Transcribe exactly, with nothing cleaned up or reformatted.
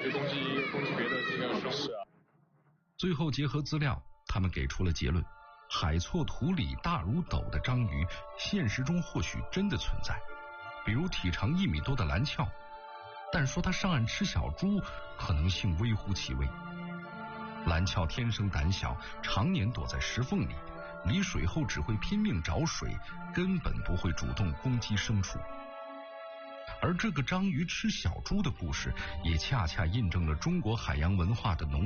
去攻击攻击别的这个生物。 最后结合资料，他们给出了结论：海错图里大如斗的章鱼，现实中或许真的存在，比如体长一米多的蓝鞘，但说它上岸吃小猪，可能性微乎其微。蓝鞘天生胆小，常年躲在石缝里，离水后只会拼命找水，根本不会主动攻击牲畜。而这个章鱼吃小猪的故事，也恰恰印证了中国海洋文化的浓